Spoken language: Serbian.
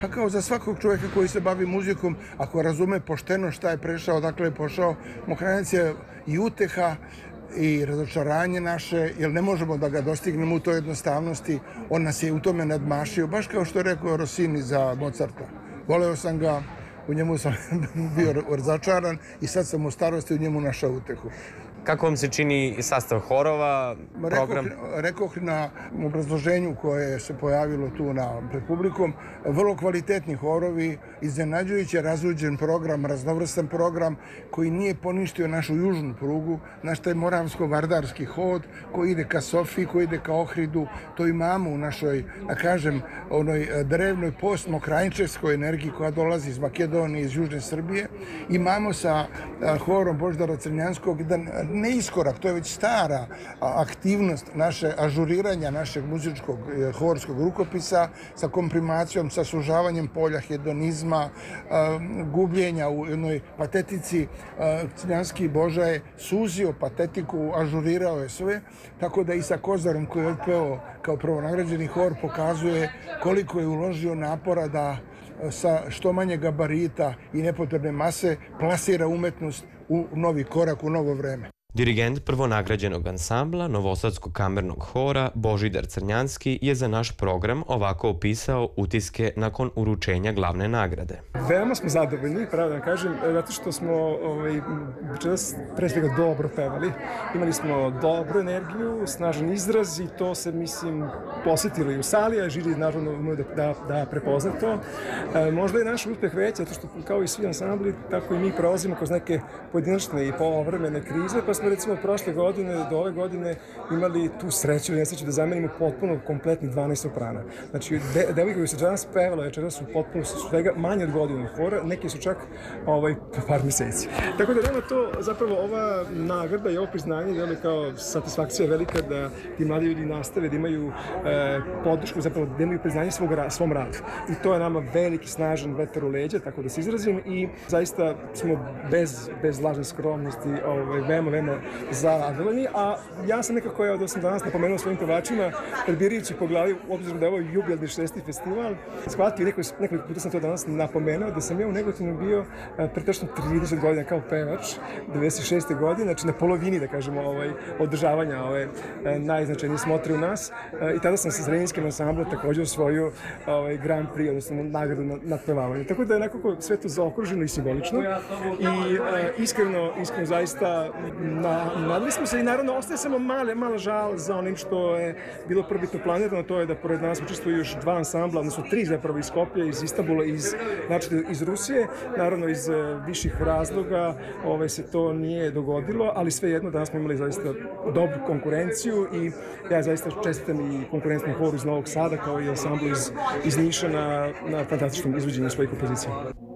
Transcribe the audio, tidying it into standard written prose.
A kao za svakog čovjeka koji se bavi muzikom, ako razume pošteno šta je prešao, dakle je pošao, Mokranjac je i uteha i razočaranje naše, jer ne možemo da ga dostignemo u toj jednostavnosti. On nas je u tome nadmašio, baš kao što je rekao Rossini za Mozarta. Voleo sam ga, u njemu sam bio razočaran i sad sam u starosti u njemu našao utehu. Kako vam se čini sastav horova, program? Rekoh na obrazloženju koje se pojavilo tu pred publikom, vrlo kvalitetni horovi, iznenađujuće razluđen program, raznovrstan program koji nije poništio našu južnu prugu, naš taj moravsko-vardarski hod koji ide ka Sofiji, koji ide ka Ohridu, to imamo u našoj, da kažem, onoj drevnoj postmokrajinčevskoj energiji koja dolazi iz Makedonije, iz Južne Srbije. Imamo sa horom Božidara Crnjanskog jedan ne iskorak, to je već stara aktivnost naše ažuriranja našeg muzičkog horskog rukopisa sa komprimacijom, sa sužavanjem polja hedonizma, gubljenja u jednoj patetici. Crnjanski Boža je suzio patetiku, ažurirao je sve, tako da i sa Kozarom koji je otpeo kao prvonagrađeni hor pokazuje koliko je uložio napora da sa što manje gabarita i nepotrebne mase plasira umetnost u novi korak, u novo vreme. Dirigent prvonagrađenog ansambla Novosadskog kamernog hora Božidar Crnjanski je za naš program ovako opisao utiske nakon uručenja glavne nagrade. Veoma smo zadovoljni, pravo da vam kažem, zato što smo večeras pre svega dobro pevali. Imali smo dobru energiju, snažan izraz i to se, mislim, posjetilo i u sali, a žiri naravno umeo da prepozna to. Možda je naš uspeh veći, zato što kao i svi ansambli, tako i mi prolazimo kroz neke pojedinačne i povremene krize, pa smo recimo od prošle godine do ove godine imali tu sreću ili nesreću da zamenimo potpuno kompletnih 12 soprana. Znači, devojke koje se danas pevala večeras su potpuno svega manje od godine hora, neki su čak par meseci. Tako da nama to, zapravo ova nagrada i ovo priznanje deluje kao satisfakcija velika da ti mladi ljudi nastave da imaju podršku, zapravo da imaju priznanje svom radu. I to je nama veliki, snažan vetar u leđa, tako da se izrazim, i zaista smo bez lažne skromnosti veoma zadovoljni, a ja sam nekako, da sam danas napomenuo svojim pevačima, prebirajući po glavi, obzirom da je ovo jubilarni 6. festival, shvatio, nekoliko puta sam to danas napomenuo, da sam ja u Negotinu bio pre tačno 30 godina kao pevač, 96. godine, znači na polovini, da kažemo, održavanja ove najznačajnije smotre u nas, i tada sam sa Zrenjinskim ansamblom također osvojio Grand Prix, odnosno nagradu nad pevavanjem. Tako da je nekako sve to zaokruženo i simbolično i iskreno zaista nadali smo se, i naravno ostaje samo mala žal za onim što je bilo prvobitno planirano, to je da pored nas učestvuju još dva ansambla, odnosno tri zapravo iz Skoplja, iz Istanbula, iz Rusije. Naravno iz viših razloga se to nije dogodilo, ali svejedno danas smo imali zaista dobru konkurenciju i ja zaista čestitam i konkurentnom horu iz Novog Sada kao i ansamblu iz Niša na fantastičnom izvođenju svojih kompozicija.